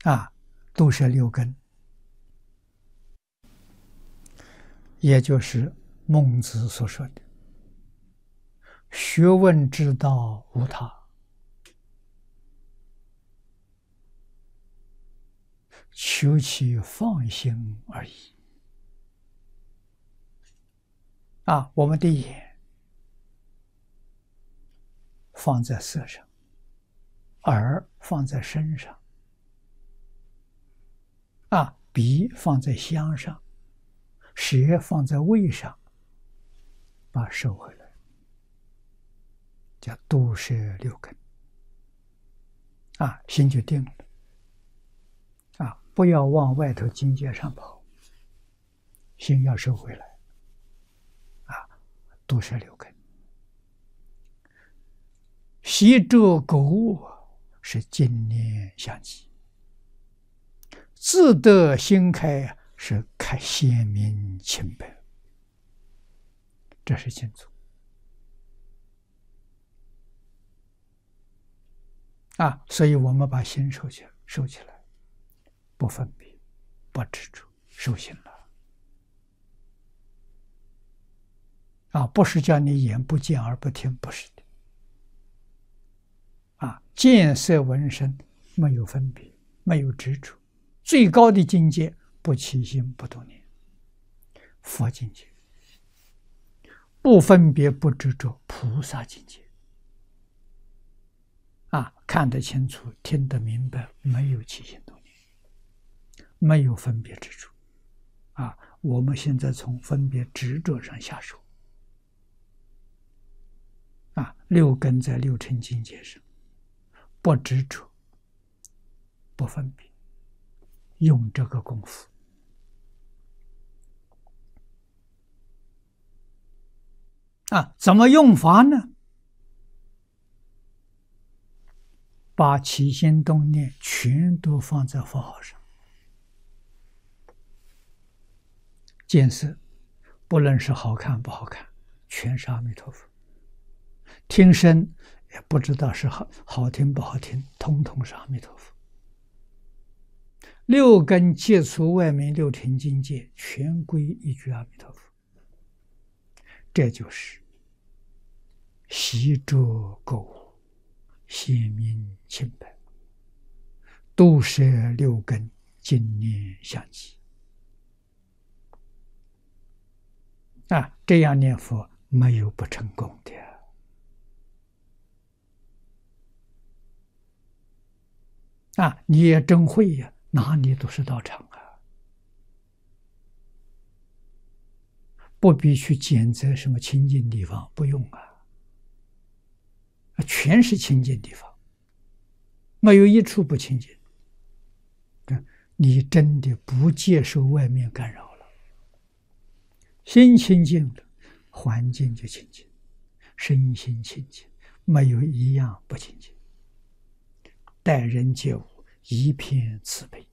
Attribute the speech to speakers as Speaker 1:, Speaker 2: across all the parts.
Speaker 1: 啊，都是六根，也就是孟子所说的“学问之道无他，求其放心而已”。啊，我们的眼放在色上，耳放在身上，啊，鼻放在香上，舌放在味上，把它收回来，叫度摄六根。啊，心就定了。啊，不要往外头境界上跑，心要收回来。啊，度摄六根。习着购物是净念相继，自得心开是开显明清白，这是清楚。啊，所以我们把心收起来，不分别，不执着，收心了。啊，不是叫你眼不见耳不听，不是的。啊，见色闻声没有分别，没有执着，最高的境界不起心不动念，佛境界；不分别不执着，菩萨境界。啊，看得清楚，听得明白，没有起心动念，没有分别执着。啊，我们现在从分别执着上下手。啊，六根在六尘境界上，不执着，不分别，用这个功夫。啊，怎么用法呢？把起心动念全都放在佛号上。见色，不论是好看不好看，全是阿弥陀佛。听声，也不知道是好听不好听，统统是阿弥陀佛。六根接触外面六尘境界，全归一句阿弥陀佛。这就是习着购物，显明清白，度摄六根，净念相继。啊，这样念佛没有不成功的。啊，你也真会呀，哪里都是道场啊，不必去拣择什么清净地方，不用啊，全是清净地方，没有一处不清净。你真的不接受外面干扰了，心清净了，环境就清净，身心清净，没有一样不清净。待人接物一片慈悲。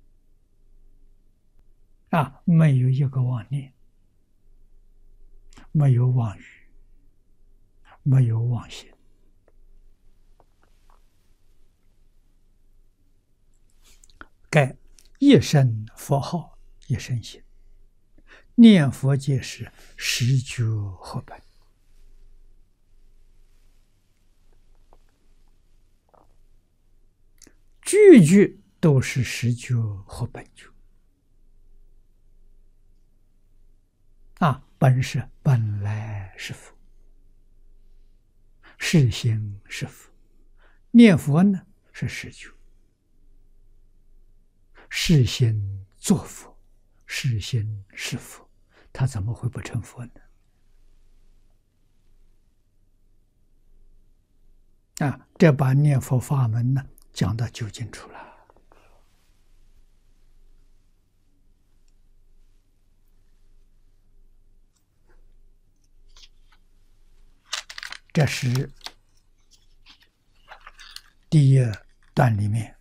Speaker 1: 啊，没有一个妄念，没有妄语，没有妄心。该一声佛号一声心，念佛皆是十觉合本。句句都是十觉合本觉。啊，本是本来是佛，是心是佛。念佛呢是十觉，是心作佛，是心是佛，他怎么会不成佛呢？啊，这把念佛法门呢讲到究竟处了。这是第一段里面